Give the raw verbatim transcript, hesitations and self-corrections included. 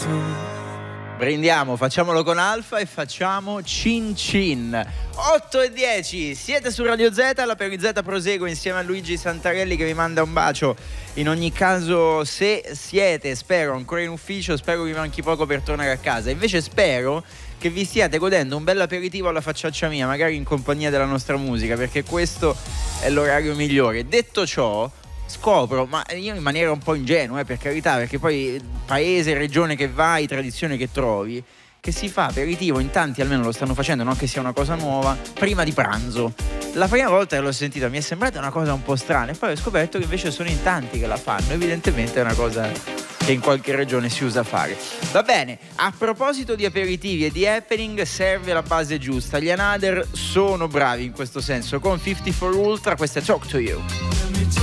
Brindiamo, facciamolo con Alfa e facciamo Cin Cin. otto e dieci, siete su Radio Z, la Per Z prosegue insieme a Luigi Santarelli che vi manda un bacio. In ogni caso, se siete, spero, ancora in ufficio, spero vi manchi poco per tornare a casa. Invece spero che vi stiate godendo un bel aperitivo alla facciaccia mia, magari in compagnia della nostra musica, perché questo è l'orario migliore. Detto ciò, scopro, ma io in maniera un po' ingenua, eh, per carità, perché poi paese, regione che vai, tradizione che trovi, che si fa aperitivo, in tanti almeno lo stanno facendo, non che sia una cosa nuova, prima di pranzo. La prima volta che l'ho sentita mi è sembrata una cosa un po' strana e poi ho scoperto che invece sono in tanti che la fanno. Evidentemente è una cosa che in qualche regione si usa fare. Va bene, a proposito di aperitivi e di happening, serve la base giusta. Gli Another sono bravi in questo senso. Con cinquantaquattro Ultra, questa è Talk to You.